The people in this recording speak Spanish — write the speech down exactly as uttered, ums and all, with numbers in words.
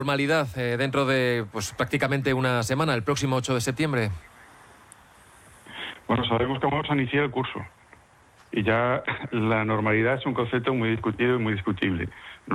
normalidad eh, dentro de pues prácticamente una semana, el próximo ocho de septiembre? Bueno, sabemos que vamos a iniciar el curso y ya la normalidad es un concepto muy discutido y muy discutible.